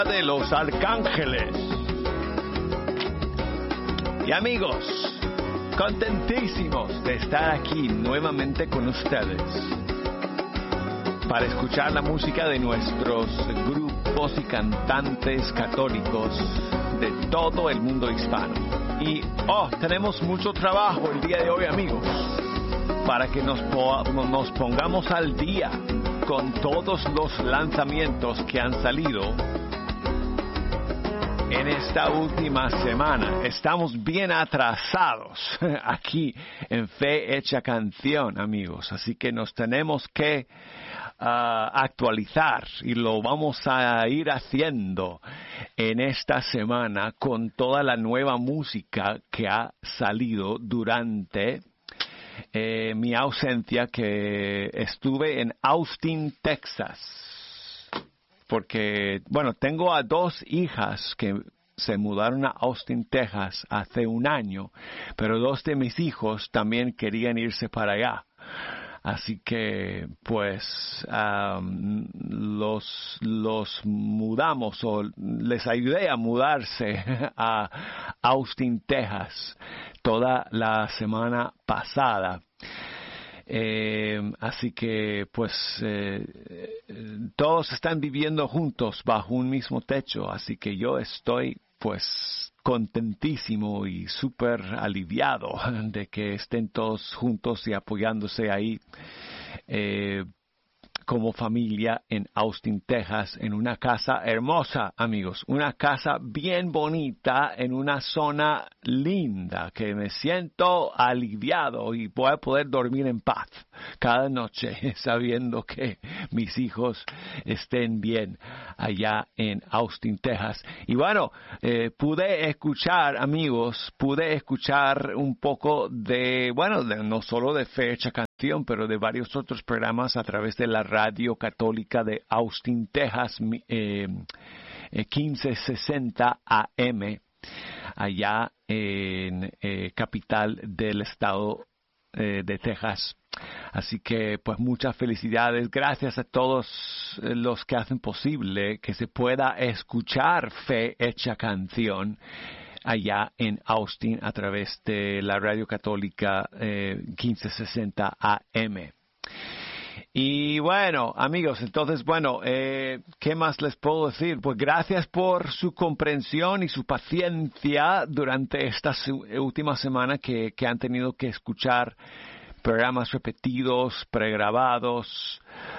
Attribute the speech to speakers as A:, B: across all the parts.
A: de Los Arcángeles. Y amigos, contentísimos de estar aquí nuevamente con ustedes para escuchar la música de nuestros grupos y cantantes católicos de todo el mundo hispano. Y tenemos mucho trabajo el día de hoy, amigos, para que nos pongamos al día con todos los lanzamientos que han salido en esta última semana. Estamos bien atrasados aquí en Fe Hecha Canción, amigos. Así que nos tenemos que actualizar y lo vamos a ir haciendo en esta semana con toda la nueva música que ha salido durante mi ausencia, que estuve en Austin, Texas. Porque, bueno, tengo a 2 hijas que se mudaron a Austin, Texas hace un año, pero 2 de mis hijos también querían irse para allá. Así que, pues, los mudamos, o les ayudé a mudarse a Austin, Texas, toda la semana pasada. Así que, pues, todos están viviendo juntos bajo un mismo techo. Así que yo estoy, pues, contentísimo y súper aliviado de que estén todos juntos y apoyándose ahí como familia en Austin, Texas, en una casa hermosa, amigos, una casa bien bonita en una zona linda, que me siento aliviado y voy a poder dormir en paz cada noche sabiendo que mis hijos estén bien allá en Austin, Texas. Y bueno, pude escuchar, amigos, un poco de, bueno, no solo de Fecha Canción, pero de varios otros programas a través de la radio católica de Austin, Texas, 1560 AM, allá en capital del estado de Texas. Así que, pues, muchas felicidades. Gracias a todos los que hacen posible que se pueda escuchar Fe Hecha Canción allá en Austin a través de la radio católica 1560 AM. Y bueno, amigos, entonces, bueno, ¿qué más les puedo decir? Pues gracias por su comprensión y su paciencia durante esta última semana que han tenido que escuchar programas repetidos, pregrabados,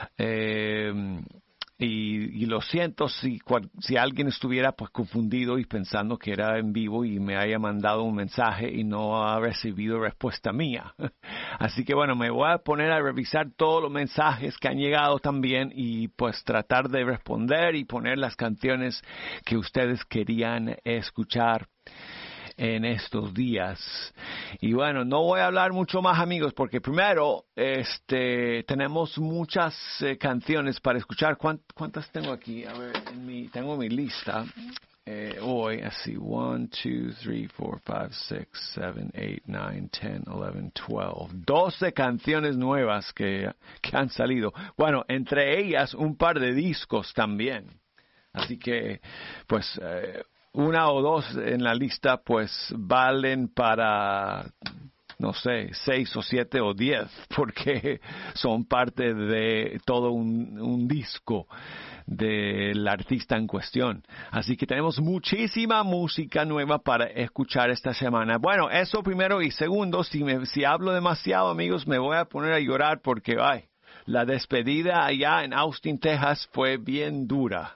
A: y lo siento si alguien estuviera, pues, confundido y pensando que era en vivo y me haya mandado un mensaje y no ha recibido respuesta mía. Así que, bueno, me voy a poner a revisar todos los mensajes que han llegado también y, pues, tratar de responder y poner las canciones que ustedes querían escuchar en estos días. Y bueno, no voy a hablar mucho más, amigos, porque primero tenemos muchas canciones para escuchar. ¿Cuántas tengo aquí? A ver, tengo mi lista hoy, así, 1, 2, 3, 4, 5, 6, 7, 8, 9, 10, 11, 12. 12 canciones nuevas que han salido. Bueno, entre ellas un par de discos también. Así que, pues, una o dos en la lista, pues, valen para, no sé, 6 o 7 o 10, porque son parte de todo un disco del artista en cuestión. Así que tenemos muchísima música nueva para escuchar esta semana. Bueno, eso primero, y segundo, si hablo demasiado, amigos, me voy a poner a llorar porque, la despedida allá en Austin, Texas fue bien dura.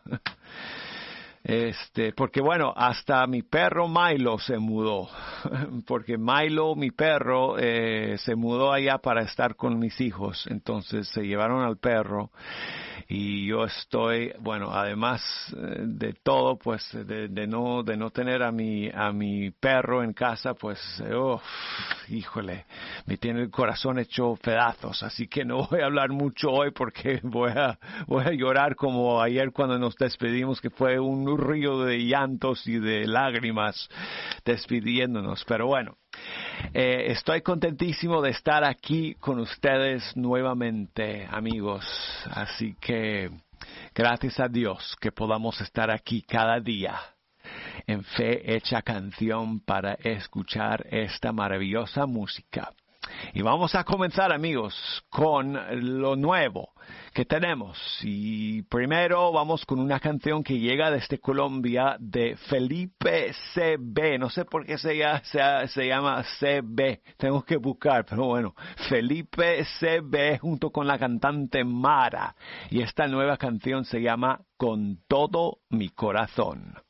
A: Porque bueno, hasta mi perro Milo se mudó, porque Milo, mi perro, se mudó allá para estar con mis hijos, entonces se llevaron al perro y yo estoy, bueno, además de todo, pues de no tener a mi perro en casa, pues, híjole, me tiene el corazón hecho pedazos, así que no voy a hablar mucho hoy porque voy a llorar como ayer cuando nos despedimos, que fue un río de llantos y de lágrimas despidiéndonos, pero bueno. Estoy contentísimo de estar aquí con ustedes nuevamente, amigos. Así que, Gracias a Dios que podamos estar aquí cada día en Fe Hecha Canción para escuchar esta maravillosa música. Y vamos a comenzar, amigos, con lo nuevo que tenemos. Y primero vamos con una canción que llega desde Colombia de Felipe CB. No sé por qué se llama CB. Tengo que buscar, pero bueno. Felipe CB junto con la cantante Mara. Y esta nueva canción se llama Con todo mi corazón.